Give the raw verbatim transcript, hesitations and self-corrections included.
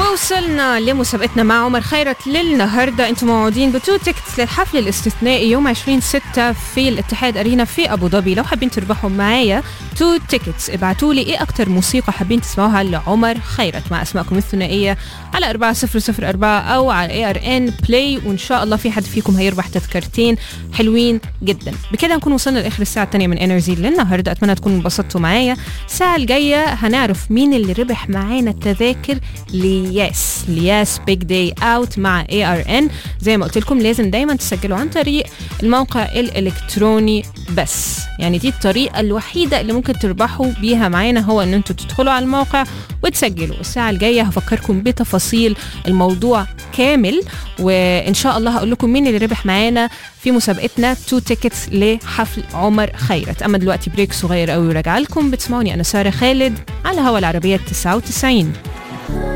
ووصلنا لمسابقتنا مع عمر خيرت للنهارده. انتم موعودين بتو تيكتس للحفل الاستثنائي يوم عشرين ستة في الاتحاد أرينا في أبو ظبي. لو حابين تربحوا معايا تو تيكتس ابعتوا لي ايه اكتر موسيقى حابين تسمعوها لعمر خيرت مع اسماءكم الثنائيه على أربعة صفر صفر أربعة او على اي ار ان بلاي، وان شاء الله في حد فيكم هيربح تذكرتين حلوين جدا. بكده نكون وصلنا لاخر الساعه الثانيه من انرجي للنهارده. اتمنى تكونوا انبسطتوا معايا. الساعه الجايه هنعرف مين اللي ربح معانا التذاكر لياس لياس بيج داي اوت مع اي ار ان. زي ما قلت لكم لازم دايما تسجلوا عن طريق الموقع الالكتروني بس، يعني دي الطريقه الوحيده اللي ممكن تربحوا بيها معانا، هو ان انتوا تدخلوا على الموقع وتسجلوا. الساعه الجايه هفكركم بتفاصيل الموضوع كامل، وان شاء الله هقول لكم مين اللي ربح معانا في مسابقتنا تو تيكتس لحفل عمر خيرت. اما دلوقتي بريك صغير قوي وراجع لكم. بتسمعوني انا ساره خالد على هوا العربيه تسعة وتسعين.